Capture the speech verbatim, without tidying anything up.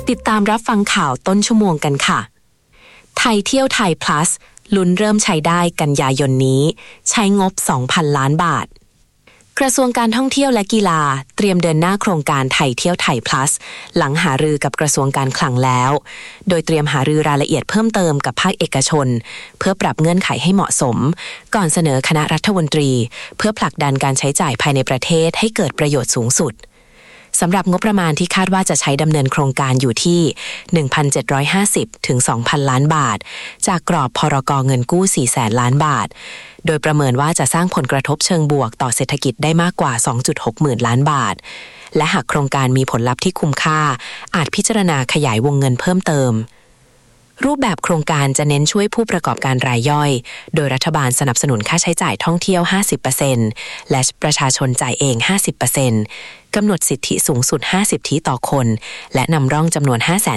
ติดตามรับฟังข่าวต้นชั่วโมงกันค่ะไทยเที่ยวไทย plus ลุ้นเริ่มใช้ได้กันยายนนี้ใช้งบ สองพัน ล้านบาทกระทรวงการท่องเที่ยวและกีฬาเตรียมเดินหน้าโครงการไทยเที่ยวไทย plus หลังหารือกับกระทรวงการคลังแล้วโดยเตรียมหารือรายละเอียดเพิ่มเติมกับภาคเอกชนเพื่อปรับเงื่อนไขให้เหมาะสมก่อนเสนอคณะรัฐมนตรีเพื่อผลักดันการใช้จ่ายภายในประเทศให้เกิดประโยชน์สูงสุดสำหรับงบประมาณที่คาดว่าจะใช้ดำเนินโครงการอยู่ที่ หนึ่งพันเจ็ดร้อยห้าสิบ ถึง สองพัน ล้านบาทจากกรอบพรก.เงินกู้ สี่แสน ล้านบาทโดยประเมินว่าจะสร้างผลกระทบเชิงบวกต่อเศรษฐกิจได้มากกว่า สองจุดหก หมื่นล้านบาทและหากโครงการมีผลลัพธ์ที่คุ้มค่าอาจพิจารณาขยายวงเงินเพิ่มเติมรูปแบบโครงการจะเน้นช่วยผู้ประกอบการรายย่อยโดยรัฐบาลสนับสนุนค่าใช้จ่ายท่องเที่ยว ห้าสิบเปอร์เซ็นต์ และประชาชนจ่ายเอง ห้าสิบเปอร์เซ็นต์ กำหนดสิทธิสูงสุดห้าสิบที่ต่อคนและนำร่องจำนวน ห้าแสน